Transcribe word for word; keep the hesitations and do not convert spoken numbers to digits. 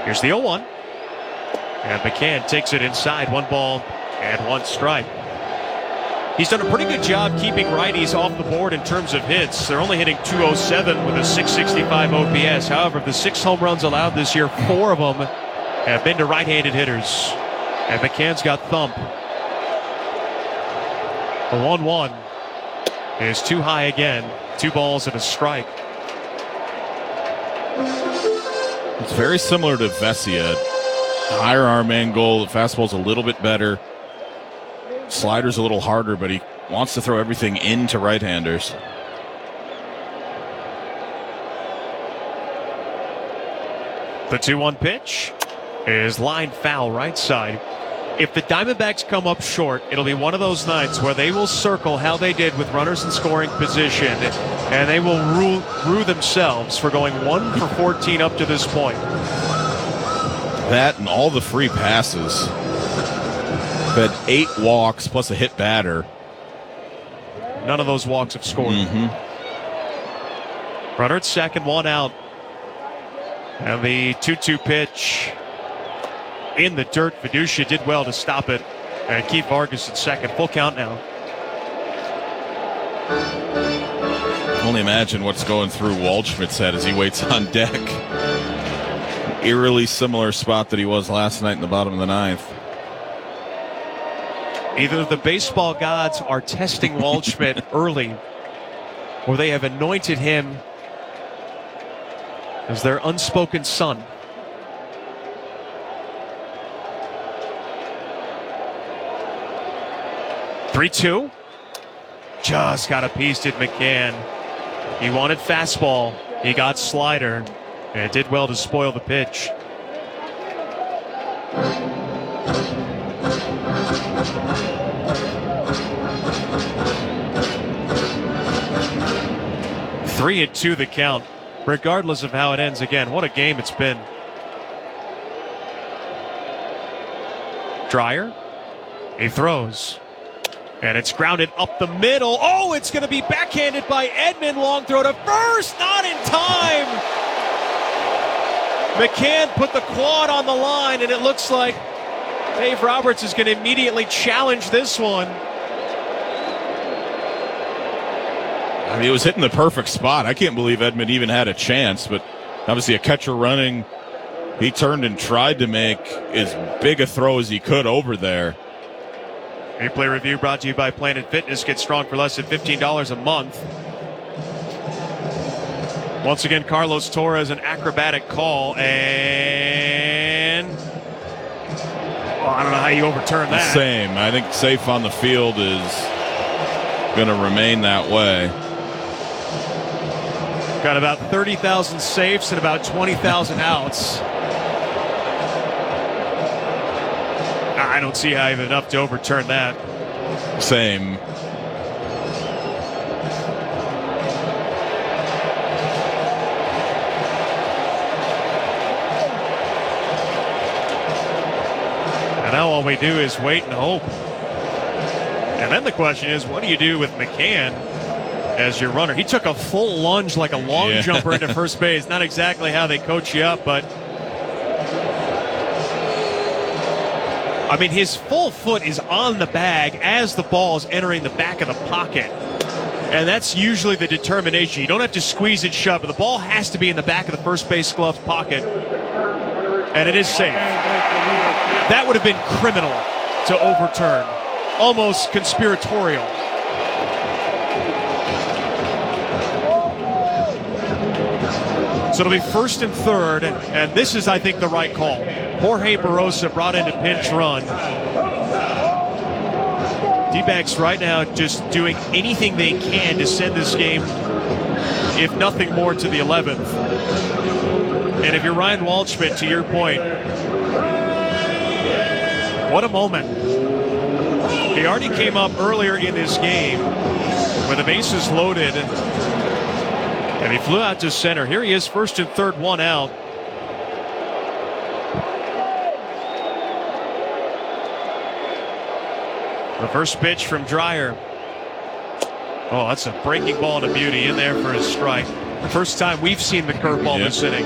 Here's the oh one. And McCann takes it inside. One ball and one strike. He's done a pretty good job keeping righties off the board in terms of hits. They're only hitting two oh seven with a six sixty-five O P S. However, of the six home runs allowed this year, four of them have been to right-handed hitters. And McCann's got thump. The one one is too high again. Two balls and a strike. It's very similar to Vesia. Higher arm angle, the fastball's a little bit better. Slider's a little harder, but he wants to throw everything into right-handers. The two one pitch is line foul right side. If the Diamondbacks come up short, it'll be one of those nights where they will circle how they did with runners in scoring position, and they will rue, rue themselves for going one for fourteen up to this point. That and all the free passes. Had eight walks plus a hit batter. None of those walks have scored. Mm-hmm. Runner at second, one out. And the two two pitch in the dirt. Fiducia did well to stop it. And keep Vargas at second. Full count now. Only imagine what's going through Waldschmidt's head as he waits on deck. An eerily similar spot that he was last night in the bottom of the ninth. Either the baseball gods are testing Waldschmidt early, or they have anointed him as their unspoken son. three two. Just got a piece, did McCann. He wanted fastball. He got slider. And it did well to spoil the pitch. Three and two the count. Regardless of how it ends, again, what a game it's been. Dreyer. He throws. And it's grounded up the middle. Oh, it's going to be backhanded by Edman. Long throw to first. Not in time. McCann put the quad on the line, and it looks like Dave Roberts is going to immediately challenge this one. I mean, it was hitting the perfect spot. I can't believe Edman even had a chance, but obviously a catcher running. He turned and tried to make as big a throw as he could over there. Replay review brought to you by Planet Fitness. Get strong for less than fifteen dollars a month. Once again, Carlos Torres, an acrobatic call, and well, I don't know how you overturn that. Same. I think safe on the field is going to remain that way. Got about thirty thousand safes and about twenty thousand outs. I don't see how you have enough to overturn that. Same. And now all we do is wait and hope. And then the question is, what do you do with McCann as your runner? He took a full lunge like a long yeah. jumper into first base. Not exactly how they coach you up, but I mean, his full foot is on the bag as the ball is entering the back of the pocket. And that's usually the determination. You don't have to squeeze it shut, but the ball has to be in the back of the first base glove pocket. And it is safe. That would have been criminal to overturn. Almost conspiratorial. So it'll be first and third, and this is, I think, the right call. Jorge Barosa brought in to pinch run. D-backs right now just doing anything they can to send this game, if nothing more, to the eleventh. And if you're Ryan Waldschmidt, to your point, what a moment. He already came up earlier in this game with the bases loaded, and he flew out to center. Here he is, first and third, one out. The first pitch from Dreyer. Oh, that's a breaking ball to beauty in there for his strike. First time we've seen the curveball Yep. this inning.